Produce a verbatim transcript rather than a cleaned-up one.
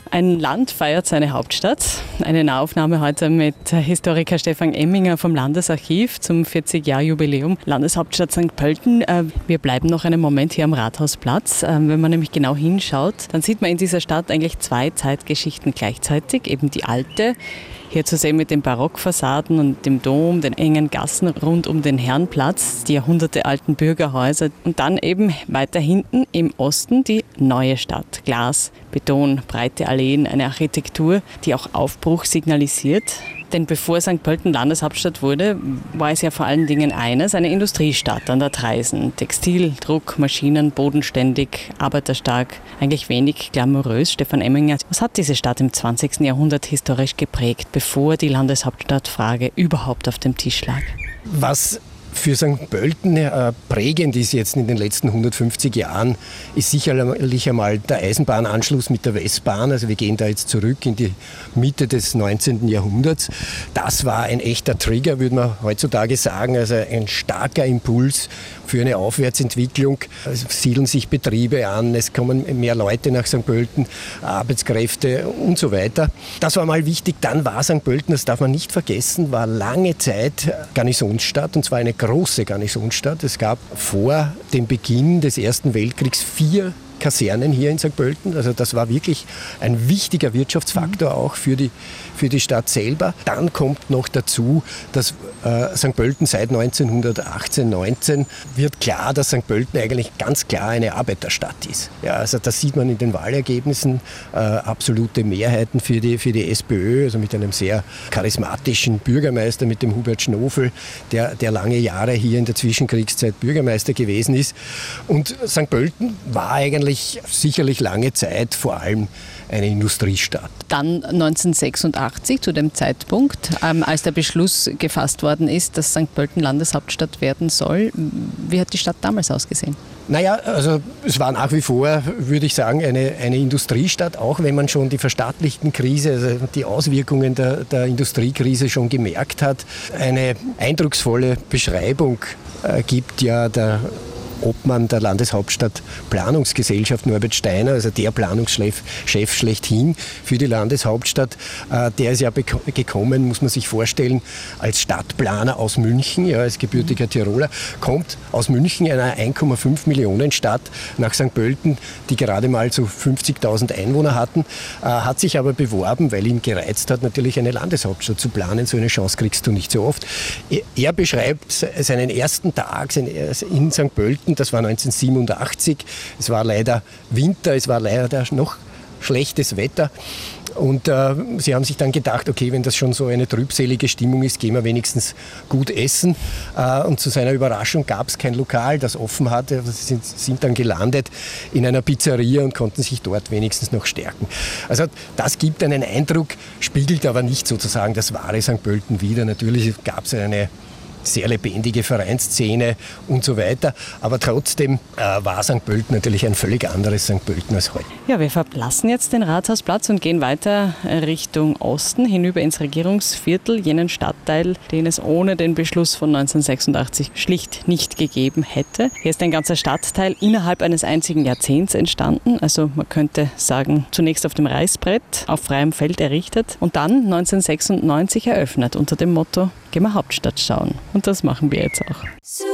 Ein Land feiert seine Hauptstadt. Eine Nahaufnahme heute mit Historiker Stefan Emminger vom Landesarchiv zum vierzig-Jahr-Jubiläum Landeshauptstadt Sankt Pölten. Wir bleiben noch einen Moment hier am Rathausplatz. Wenn man nämlich genau hinschaut, dann sieht man in dieser Stadt eigentlich zwei Zeitgeschichten gleichzeitig. Eben die alte, hier zu sehen mit den Barockfassaden und dem Dom, den engen Gassen rund um den Herrenplatz, die jahrhundertealten Bürgerhäuser und dann eben weiter hinten im Osten die neue Stadt. Glas, Beton, breite Alleen, eine Architektur, die auch Aufbruch signalisiert. Denn bevor Sankt Pölten Landeshauptstadt wurde, war es ja vor allen Dingen eines, eine Industriestadt an der Traisen. Textil, Druck, Maschinen, bodenständig, arbeiterstark, eigentlich wenig glamourös. Stefan Emminger, was hat diese Stadt im zwanzigsten Jahrhundert historisch geprägt, bevor die Landeshauptstadtfrage überhaupt auf dem Tisch lag? Was für Sankt Pölten äh, prägend ist jetzt in den letzten hundertfünfzig Jahren, ist sicherlich einmal der Eisenbahnanschluss mit der Westbahn. Also wir gehen da jetzt zurück in die Mitte des neunzehnten Jahrhunderts. Das war ein echter Trigger, würde man heutzutage sagen. Also ein starker Impuls für eine Aufwärtsentwicklung. Es siedeln sich Betriebe an, es kommen mehr Leute nach Sankt Pölten, Arbeitskräfte und so weiter. Das war mal wichtig. Dann war Sankt Pölten, das darf man nicht vergessen, war lange Zeit Garnisonsstadt, und zwar eine große Garnisonsstadt. Es gab vor dem Beginn des Ersten Weltkriegs vier Kasernen hier in Sankt Pölten. Also das war wirklich ein wichtiger Wirtschaftsfaktor auch für die, für die Stadt selber. Dann kommt noch dazu, dass äh, Sankt Pölten seit neunzehnhundertachtzehn, neunzehn wird klar, dass Sankt Pölten eigentlich ganz klar eine Arbeiterstadt ist. Ja, also das sieht man in den Wahlergebnissen. Äh, absolute Mehrheiten für die, für die SPÖ, also mit einem sehr charismatischen Bürgermeister, mit dem Hubert Schnofel, der, der lange Jahre hier in der Zwischenkriegszeit Bürgermeister gewesen ist. Und Sankt Pölten war eigentlich sicherlich lange Zeit vor allem eine Industriestadt. Dann neunzehnhundertsechsundachtzig, zu dem Zeitpunkt, ähm, als der Beschluss gefasst worden ist, dass Sankt Pölten Landeshauptstadt werden soll. Wie hat die Stadt damals ausgesehen? Naja, also es war nach wie vor, würde ich sagen, eine, eine Industriestadt, auch wenn man schon die verstaatlichten Krise, also die Auswirkungen der, der Industriekrise schon gemerkt hat. Eine eindrucksvolle Beschreibung äh, gibt ja der Obmann der Landeshauptstadt Planungsgesellschaft Norbert Steiner, also der Planungschef Chef schlechthin für die Landeshauptstadt. Der ist ja gekommen, muss man sich vorstellen, als Stadtplaner aus München, ja, als gebürtiger Tiroler, kommt aus München, einer eins Komma fünf Millionen Stadt, nach Sankt Pölten, die gerade mal so fünfzigtausend Einwohner hatten, hat sich aber beworben, weil ihn gereizt hat, natürlich eine Landeshauptstadt zu planen. So eine Chance kriegst du nicht so oft. Er beschreibt seinen ersten Tag in Sankt Pölten. Das war neunzehnhundertsiebenundachtzig. Es war leider Winter, es war leider noch schlechtes Wetter. Und äh, sie haben sich dann gedacht, okay, wenn das schon so eine trübselige Stimmung ist, gehen wir wenigstens gut essen. Äh, und zu seiner Überraschung gab es kein Lokal, das offen hatte. Sie sind, sind dann gelandet in einer Pizzeria und konnten sich dort wenigstens noch stärken. Also das gibt einen Eindruck, spiegelt aber nicht sozusagen das wahre Sankt Pölten wider. Natürlich gab es eine sehr lebendige Vereinsszene und so weiter. Aber trotzdem äh, war Sankt Pölten natürlich ein völlig anderes Sankt Pölten als heute. Ja, wir verlassen jetzt den Rathausplatz und gehen weiter Richtung Osten, hinüber ins Regierungsviertel, jenen Stadtteil, den es ohne den Beschluss von neunzehnhundertsechsundachtzig schlicht nicht gegeben hätte. Hier ist ein ganzer Stadtteil innerhalb eines einzigen Jahrzehnts entstanden. Also man könnte sagen, zunächst auf dem Reißbrett, auf freiem Feld errichtet und dann neunzehnhundertsechsundneunzig eröffnet unter dem Motto, gehen wir Hauptstadt schauen. Und das machen wir jetzt auch.